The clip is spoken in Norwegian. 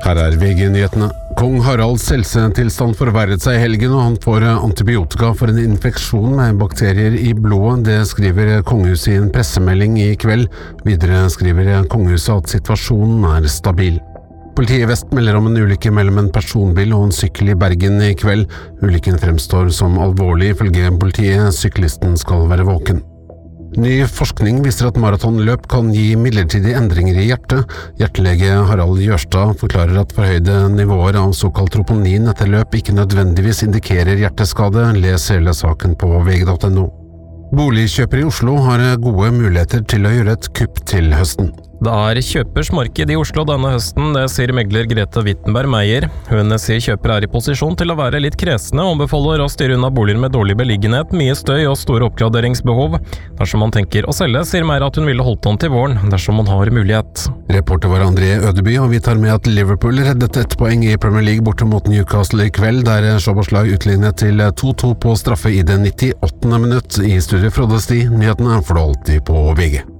Her VG-nyhetene. Kong Haralds helsetilstand forverret seg I helgen, og han får antibiotika for en infeksjon med bakterier I blodet. Det skriver kongehuset I en pressemelding I kveld. Videre skriver kongehuset at situasjonen stabil. Politiet I Vest melder om en ulykke mellom en personbil og en sykkel I Bergen I kveld. Ulykken fremstår som alvorlig ifølge politiet. Syklisten skal være våken. Ny forskning viser at maratonløp kan gi midlertidige endringer I hjertet. Hjertelege Harald Jørstad forklarer at forhøyde nivåer av såkalt troponin etter løp ikke nødvendigvis indikerer hjerteskade. Les hele saken på vg.no. Boligkjøpere I Oslo har gode muligheter til å gjøre et kupp til høsten. Det kjøpers marked I Oslo denne høsten, det sier megler Grete Wittenberg Meyer. Hun sier kjøpere I posisjon til å være litt kresne og anbefaler å styre unna boliger med dårlig beliggenhet, mye støy og store oppgraderingsbehov. Dersom man tenker å selge, sier Meyer at hun ville holdt an til våren, dersom man har mulighet. Reporter var André Ødeby, og vi tar med at Liverpool reddet 1 poeng I Premier League borte mot Newcastle I kveld, der Szoboszlai utlignet til 2-2 på straffe I det 98. minutt. I studiet Frode Sti, nyhetene får du alltid på VG.